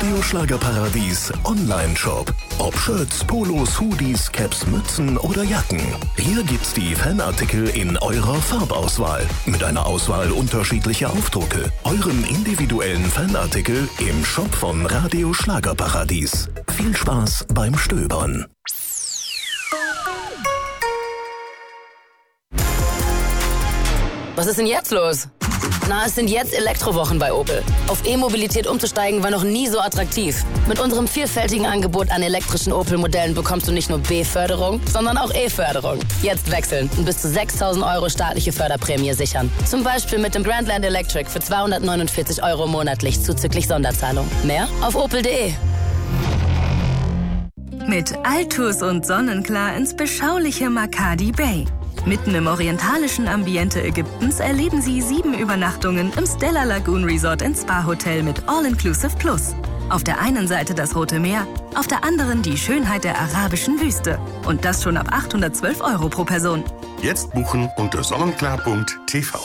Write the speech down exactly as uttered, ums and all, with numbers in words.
Radio Schlagerparadies Online-Shop. Ob Shirts, Polos, Hoodies, Caps, Mützen oder Jacken. Hier gibt's die Fanartikel in eurer Farbauswahl. Mit einer Auswahl unterschiedlicher Aufdrucke. Euren individuellen Fanartikel im Shop von Radio Schlagerparadies. Viel Spaß beim Stöbern. Was ist denn jetzt los? Na, es sind jetzt Elektrowochen bei Opel. Auf E-Mobilität umzusteigen war noch nie so attraktiv. Mit unserem vielfältigen Angebot an elektrischen Opel-Modellen bekommst du nicht nur B-Förderung, sondern auch E-Förderung. Jetzt wechseln und bis zu sechstausend Euro staatliche Förderprämie sichern. Zum Beispiel mit dem Grandland Electric für zweihundertneunundvierzig Euro monatlich zuzüglich Sonderzahlung. Mehr auf opel punkt de. Mit Altus und Sonnenklar ins beschauliche Makadi Bay. Mitten im orientalischen Ambiente Ägyptens erleben Sie sieben Übernachtungen im Stella Lagoon Resort and Spa Hotel mit All-Inclusive Plus. Auf der einen Seite das Rote Meer, auf der anderen die Schönheit der arabischen Wüste. Und das schon ab achthundertzwölf Euro pro Person. Jetzt buchen unter sonnenklar punkt t v.